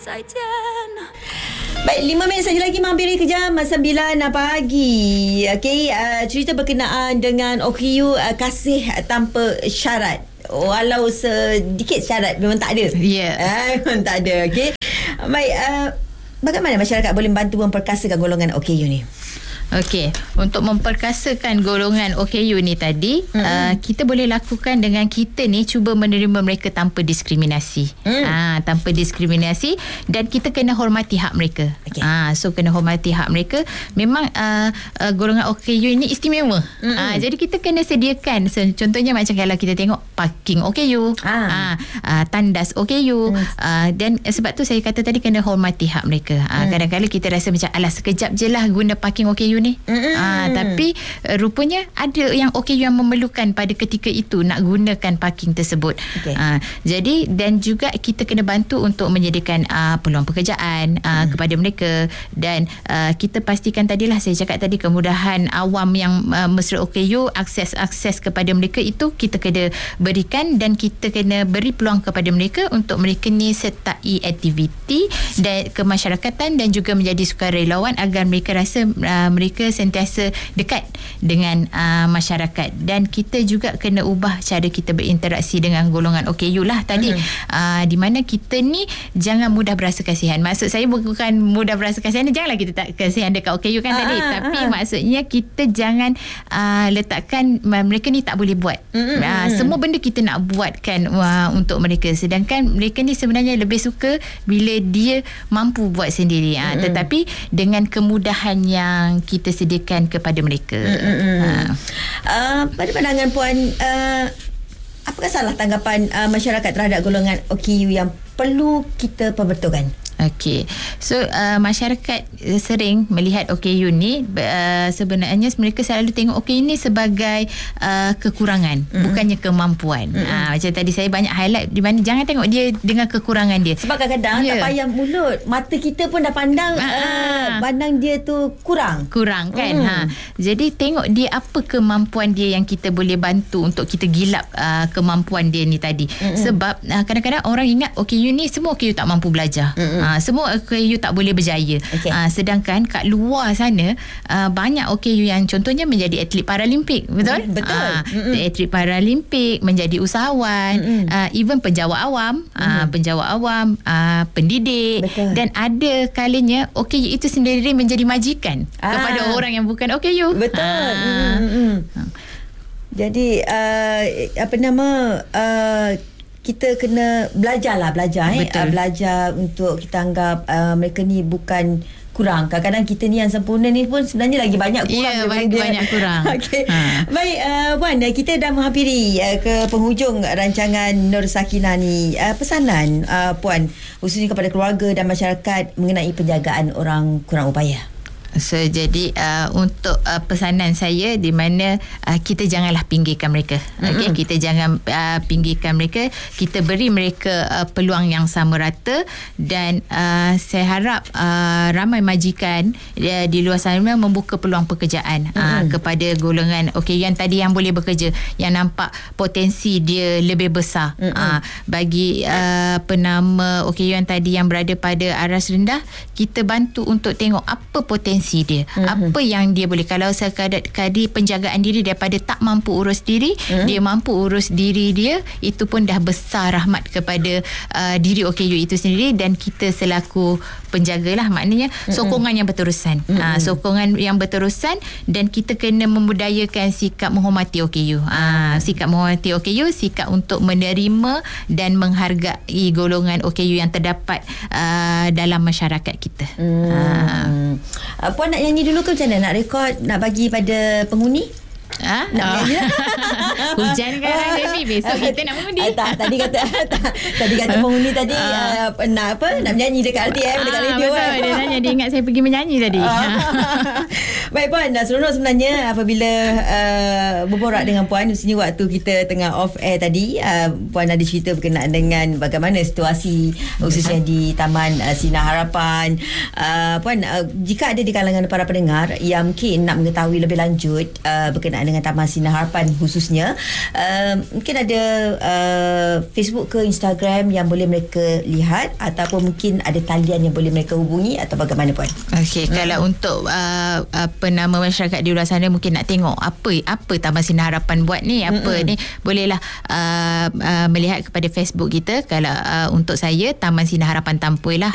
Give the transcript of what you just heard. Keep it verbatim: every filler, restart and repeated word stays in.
Baik, lima minit saja lagi menghampiri ke jam sembilan pagi. Okey, uh, cerita berkenaan dengan O K U uh, kasih tanpa syarat. Walau sedikit syarat memang tak ada. Ya. Yeah. Uh, memang tak ada. Okey. Baik, uh, bagaimana masyarakat boleh membantu memperkasakan golongan O K U ni? Okey, untuk memperkasakan golongan O K U ni tadi, mm-hmm. uh, kita boleh lakukan dengan kita ni cuba menerima mereka tanpa diskriminasi. Mm. Uh, tanpa diskriminasi, dan kita kena hormati hak mereka. Okay. Uh, so kena hormati hak mereka. Memang uh, uh, golongan O K U ni istimewa. Mm-hmm. Uh, jadi kita kena sediakan. So, contohnya macam kalau kita tengok parking O K U, ah. uh, uh, tandas O K U, mm. uh, dan uh, sebab tu saya kata tadi kena hormati hak mereka. Uh, mm. Kadang-kadang kita rasa macam alah sekejap je lah guna parking O K U ni. Mm-hmm. Ah, tapi uh, rupanya ada yang O K U yang memerlukan pada ketika itu nak gunakan parking tersebut. Okay. Ah, jadi dan juga kita kena bantu untuk menyediakan uh, peluang pekerjaan uh, mm. kepada mereka, dan uh, kita pastikan tadilah saya cakap tadi kemudahan awam yang uh, mesra O K U, akses-akses kepada mereka itu kita kena berikan, dan kita kena beri peluang kepada mereka untuk mereka ni sertai aktiviti dan kemasyarakatan dan juga menjadi sukarelawan agar mereka rasa uh, mereka sentiasa dekat dengan uh, masyarakat. Dan kita juga kena ubah cara kita berinteraksi dengan golongan O K U lah tadi. Mm-hmm. uh, di mana kita ni jangan mudah berasa kasihan. Maksud saya bukan mudah berasa kasihan, janganlah kita tak kasihan dekat O K U kan ah, tadi, ah, tapi ah. maksudnya kita jangan uh, letakkan mereka ni tak boleh buat. Mm-hmm. uh, semua benda kita nak buatkan uh, untuk mereka, sedangkan mereka ni sebenarnya lebih suka bila dia mampu buat sendiri. uh, mm-hmm. Tetapi dengan kemudahan yang kita sediakan kepada mereka. Mm-hmm. Ha. Uh, pada pandangan Puan, uh, apakah salah tanggapan uh, masyarakat terhadap golongan O K U yang perlu kita perbetulkan? Okey. So uh, masyarakat uh, sering melihat O K U ni uh, sebenarnya mereka selalu tengok O K U ni sebagai uh, kekurangan, mm-hmm. bukannya kemampuan. Mm-hmm. Uh, macam tadi saya banyak highlight di mana jangan tengok dia dengan kekurangan dia. Sebab kadang-kadang yeah. tak payah mulut, mata kita pun dah pandang uh, pandang dia tu kurang. Kurang kan. Mm. Ha. Jadi tengok dia apa kemampuan dia yang kita boleh bantu untuk kita gilap uh, kemampuan dia ni tadi. Mm-hmm. Sebab uh, kadang-kadang orang ingat O K U ni semua O K U tak mampu belajar. Mm-hmm. Uh, semua O K U tak boleh berjaya. Okay. Uh, sedangkan kat luar sana uh, banyak O K U yang contohnya menjadi atlet Paralimpik, betul? Mm, betul. Uh, atlet Paralimpik, menjadi usahawan, uh, even penjawat awam, uh, penjawat awam, uh, pendidik, betul. Dan ada kalanya O K U itu sendiri menjadi majikan ah. kepada orang yang bukan O K U. Betul. Uh, mm, mm. Jadi uh, apa nama uh, kita kena belajarlah belajar eh uh, belajar untuk kita anggap uh, mereka ni bukan kurang. Kadang-kadang kita ni yang sempurna ni pun sebenarnya lagi banyak kurang. Ya, banyak, banyak kurang. Okey. Ha. Baik, uh, Puan, kita dah menghampiri uh, ke penghujung rancangan Nur Sakinah ni. Uh, pesanan uh, Puan khususnya kepada keluarga dan masyarakat mengenai penjagaan orang kurang upaya. So jadi uh, untuk uh, pesanan saya di mana uh, kita janganlah pinggirkan mereka. Mm-hmm. Okey, kita jangan uh, pinggirkan mereka. Kita beri mereka uh, peluang yang sama rata, dan uh, saya harap uh, ramai majikan uh, di luar sana membuka peluang pekerjaan mm-hmm. uh, kepada golongan okey yang tadi yang boleh bekerja, yang nampak potensi dia lebih besar. Mm-hmm. Uh, bagi uh, penama okey yang tadi yang berada pada aras rendah, kita bantu untuk tengok apa potensi dia, mm-hmm. apa yang dia boleh. Kalau sekadar kadi penjagaan diri daripada tak mampu urus diri, mm-hmm. dia mampu urus diri dia, itu pun dah besar rahmat kepada uh, diri O K U itu sendiri, dan kita selaku penjagalah, maknanya sokongan mm-hmm. yang berterusan. Mm-hmm. Uh, sokongan yang berterusan, dan kita kena membudayakan sikap menghormati O K U. Uh, sikap menghormati O K U, sikap untuk menerima dan menghargai golongan O K U yang terdapat uh, dalam masyarakat kita. Mm. Uh. Puan nak nyanyi dulu ke macam mana? Nak rekod, nak bagi pada penghuni? Ha? Nak oh. nyanyi? Hujan kan hari ni, besok kita nak mengundi. Uh, tak, tadi kata tak, tadi kata penghuni tadi uh, uh, nak apa? Nak menyanyi dekat R T M, dekat uh, radio. Betul, kan? Dia tanya, dia ingat saya pergi menyanyi tadi. Uh. Baik Puan, seronok sebenarnya apabila uh, berborak dengan Puan. Mestinya waktu kita tengah off air tadi, uh, Puan ada cerita berkenaan dengan bagaimana situasi khususnya di Taman uh, Sinar Harapan. uh, Puan, uh, jika ada di kalangan para pendengar yang mungkin nak mengetahui lebih lanjut uh, berkenaan dengan Taman Sinar Harapan khususnya, uh, mungkin ada uh, Facebook ke Instagram yang boleh mereka lihat, ataupun mungkin ada talian yang boleh mereka hubungi, atau bagaimana Puan? Okey, hmm. kalau untuk uh, apa nama masyarakat di luar sana mungkin nak tengok apa apa Taman Sinar Harapan buat ni, apa mm-hmm. ni, bolehlah uh, uh, melihat kepada Facebook kita. Kalau uh, untuk saya, Taman Sinar Harapan Tampoi lah.